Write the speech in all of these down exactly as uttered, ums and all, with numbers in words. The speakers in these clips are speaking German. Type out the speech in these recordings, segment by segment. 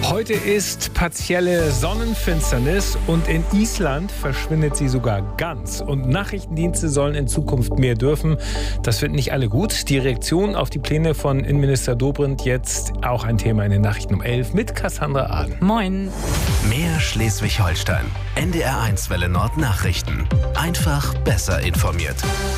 Heute ist partielle Sonnenfinsternis und in Island verschwindet sie sogar ganz. Und Nachrichtendienste sollen in Zukunft mehr dürfen. Das finden nicht alle gut. Die Reaktion auf die Pläne von Innenminister Dobrindt jetzt auch ein Thema in den Nachrichten um elf mit Cassandra Aden. Moin. Mehr Schleswig-Holstein. N D R eins Welle Nord Nachrichten. Einfach besser informiert.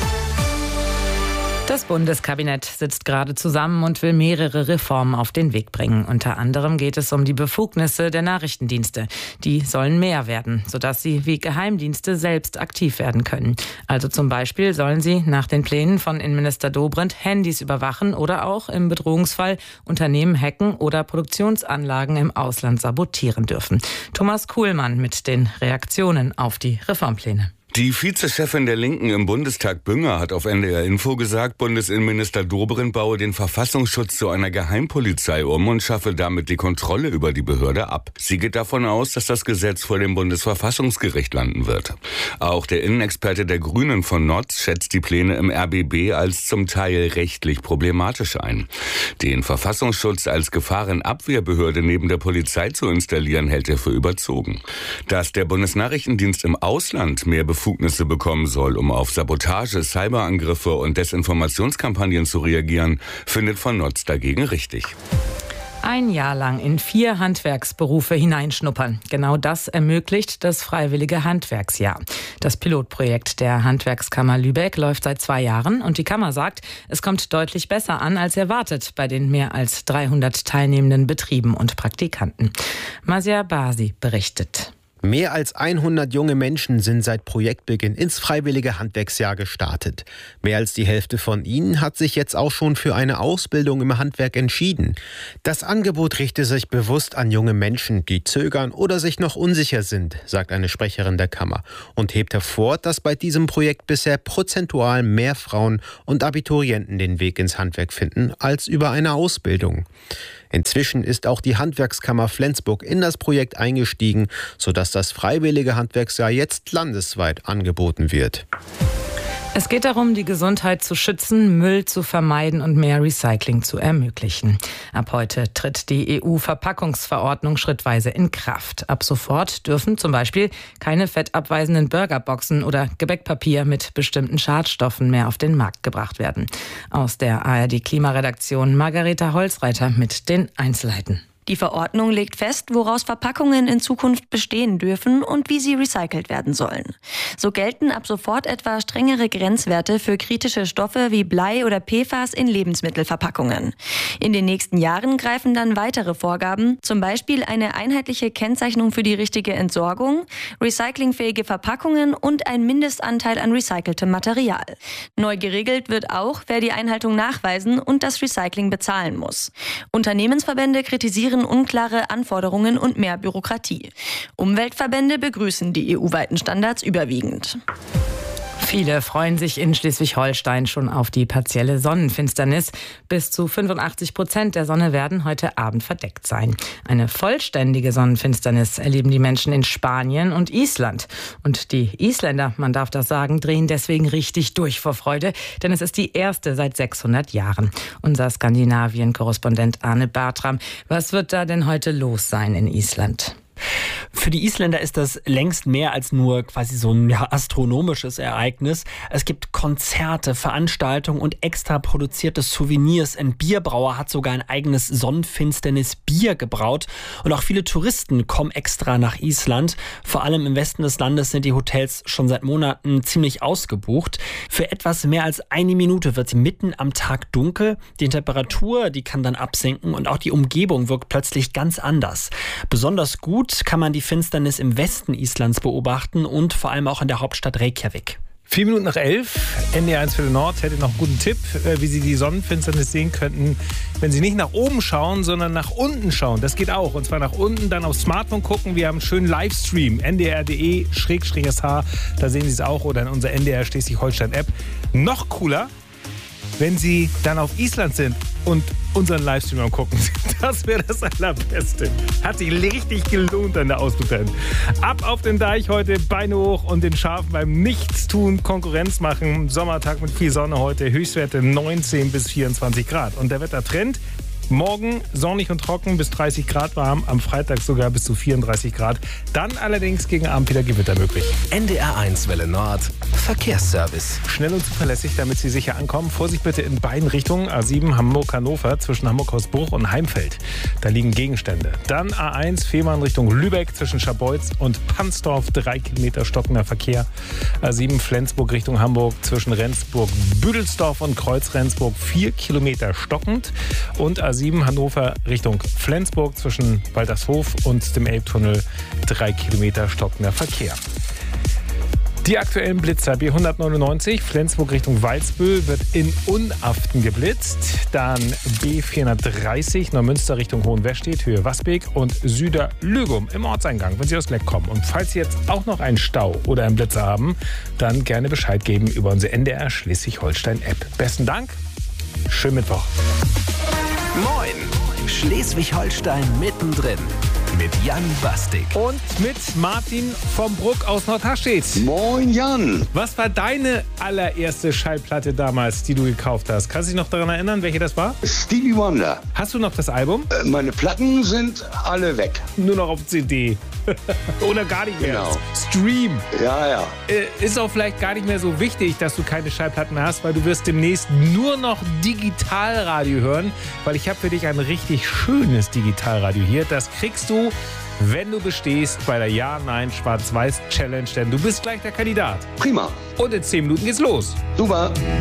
Das Bundeskabinett sitzt gerade zusammen und will mehrere Reformen auf den Weg bringen. Unter anderem geht es um die Befugnisse der Nachrichtendienste. Die sollen mehr werden, sodass sie wie Geheimdienste selbst aktiv werden können. Also zum Beispiel sollen sie nach den Plänen von Innenminister Dobrindt Handys überwachen oder auch im Bedrohungsfall Unternehmen hacken oder Produktionsanlagen im Ausland sabotieren dürfen. Thomas Kuhlmann mit den Reaktionen auf die Reformpläne. Die Vizechefin der Linken im Bundestag, Bünger, hat auf N D R Info gesagt, Bundesinnenminister Dobrindt baue den Verfassungsschutz zu einer Geheimpolizei um und schaffe damit die Kontrolle über die Behörde ab. Sie geht davon aus, dass das Gesetz vor dem Bundesverfassungsgericht landen wird. Auch der Innenexperte der Grünen von Notz schätzt die Pläne im R B B als zum Teil rechtlich problematisch ein. Den Verfassungsschutz als Gefahrenabwehrbehörde neben der Polizei zu installieren, hält er für überzogen. Dass der Bundesnachrichtendienst im Ausland mehr Befugnisse bekommen soll, um auf Sabotage, Cyberangriffe und Desinformationskampagnen zu reagieren, findet von Notz dagegen richtig. Ein Jahr lang in vier Handwerksberufe hineinschnuppern. Genau das ermöglicht das Freiwillige Handwerksjahr. Das Pilotprojekt der Handwerkskammer Lübeck läuft seit zwei Jahren und die Kammer sagt, es kommt deutlich besser an als erwartet bei den mehr als dreihundert teilnehmenden Betrieben und Praktikanten. Masia Basi berichtet. Mehr als hundert junge Menschen sind seit Projektbeginn ins Freiwillige Handwerksjahr gestartet. Mehr als die Hälfte von ihnen hat sich jetzt auch schon für eine Ausbildung im Handwerk entschieden. Das Angebot richtet sich bewusst an junge Menschen, die zögern oder sich noch unsicher sind, sagt eine Sprecherin der Kammer und hebt hervor, dass bei diesem Projekt bisher prozentual mehr Frauen und Abiturienten den Weg ins Handwerk finden als über eine Ausbildung. Inzwischen ist auch die Handwerkskammer Flensburg in das Projekt eingestiegen, sodass das Freiwillige Handwerksjahr jetzt landesweit angeboten wird. Es geht darum, die Gesundheit zu schützen, Müll zu vermeiden und mehr Recycling zu ermöglichen. Ab heute tritt die E U-Verpackungsverordnung schrittweise in Kraft. Ab sofort dürfen zum Beispiel keine fettabweisenden Burgerboxen oder Gebäckpapier mit bestimmten Schadstoffen mehr auf den Markt gebracht werden. Aus der A R D-Klimaredaktion Margareta Holzreiter mit den Einzelheiten. Die Verordnung legt fest, woraus Verpackungen in Zukunft bestehen dürfen und wie sie recycelt werden sollen. So gelten ab sofort etwa strengere Grenzwerte für kritische Stoffe wie Blei oder P F A S in Lebensmittelverpackungen. In den nächsten Jahren greifen dann weitere Vorgaben, zum Beispiel eine einheitliche Kennzeichnung für die richtige Entsorgung, recyclingfähige Verpackungen und ein Mindestanteil an recyceltem Material. Neu geregelt wird auch, wer die Einhaltung nachweisen und das Recycling bezahlen muss. Unternehmensverbände kritisieren unklare Anforderungen und mehr Bürokratie. Umweltverbände begrüßen die E U-weiten Standards überwiegend. Viele freuen sich in Schleswig-Holstein schon auf die partielle Sonnenfinsternis. Bis zu fünfundachtzig Prozent der Sonne werden heute Abend verdeckt sein. Eine vollständige Sonnenfinsternis erleben die Menschen in Spanien und Island. Und die Isländer, man darf das sagen, drehen deswegen richtig durch vor Freude, denn es ist die erste seit sechshundert Jahren. Unser Skandinavien-Korrespondent Arne Bartram, was wird da denn heute los sein in Island? Für die Isländer ist das längst mehr als nur quasi so ein ja, astronomisches Ereignis. Es gibt Konzerte, Veranstaltungen und extra produzierte Souvenirs. Ein Bierbrauer hat sogar ein eigenes Sonnenfinsternis-Bier gebraut. Und auch viele Touristen kommen extra nach Island. Vor allem im Westen des Landes sind die Hotels schon seit Monaten ziemlich ausgebucht. Für etwas mehr als eine Minute wird es mitten am Tag dunkel. Die Temperatur, die kann dann absinken und auch die Umgebung wirkt plötzlich ganz anders. Besonders gut kann man die Finsternis im Westen Islands beobachten und vor allem auch in der Hauptstadt Reykjavik. Vier Minuten nach elf, N D R eins Welle Nord hätte noch einen guten Tipp, wie Sie die Sonnenfinsternis sehen könnten, wenn Sie nicht nach oben schauen, sondern nach unten schauen. Das geht auch. Und zwar nach unten, dann aufs Smartphone gucken. Wir haben einen schönen Livestream, n d r punkt d e Schrägstrich S H. Da sehen Sie es auch. Oder in unserer N D R Schleswig-Holstein-App. Noch cooler, wenn Sie dann auf Island sind und unseren Livestream am gucken sind. Das wäre das Allerbeste. Hat sich richtig gelohnt an der Ausflug dahin. Ab auf den Deich heute, Beine hoch und den Schafen beim Nichtstun Konkurrenz machen. Sommertag mit viel Sonne heute, Höchstwerte neunzehn bis vierundzwanzig Grad. Und der Wettertrend, Morgen sonnig und trocken bis dreißig Grad warm, am Freitag sogar bis zu vierunddreißig Grad. Dann allerdings gegen Abend wieder Gewitter möglich. N D R eins Welle Nord, Verkehrsservice. Schnell und zuverlässig, damit Sie sicher ankommen. Vorsicht bitte in beiden Richtungen. A sieben Hamburg-Hannover zwischen Hamburg-Hausbruch und Heimfeld. Da liegen Gegenstände. Dann A eins Fehmarn Richtung Lübeck zwischen Scharbeutz und Pansdorf. Drei Kilometer stockender Verkehr. A sieben Flensburg Richtung Hamburg zwischen Rendsburg-Büdelsdorf und Kreuz-Rendsburg. Vier Kilometer stockend. Und A sieben Hannover Richtung Flensburg zwischen Waltershof und dem Elbtunnel. Drei Kilometer stockender Verkehr. Die aktuellen Blitzer B hundertneunundneunzig, Flensburg Richtung Walsbüll, wird in Unaften geblitzt. Dann B vierhundertdreißig, Neumünster Richtung Hohenwestedt, Höhe Wasbeek und Süder Lügum im Ortseingang, wenn Sie aus Leck kommen. Und falls Sie jetzt auch noch einen Stau oder einen Blitzer haben, dann gerne Bescheid geben über unsere N D R Schleswig-Holstein-App. Besten Dank, schönen Mittwoch. Moin, Schleswig-Holstein mittendrin. Mit Jan Bastik. Und mit Martin vom Bruck aus Nordharstedt. Moin Jan. Was war deine allererste Schallplatte damals, die du gekauft hast? Kannst du dich noch daran erinnern, welche das war? Stevie Wonder. Hast du noch das Album? Äh, meine Platten sind alle weg. Nur noch auf C D. Oder gar nicht mehr. Genau. Stream. Ja, ja. Äh, ist auch vielleicht gar nicht mehr so wichtig, dass du keine Schallplatten mehr hast, weil du wirst demnächst nur noch Digitalradio hören, weil ich habe für dich ein richtig schönes Digitalradio hier. Das kriegst du, wenn du bestehst bei der Ja-Nein-Schwarz-Weiß-Challenge, denn du bist gleich der Kandidat. Prima. Und in zehn Minuten geht's los. Super.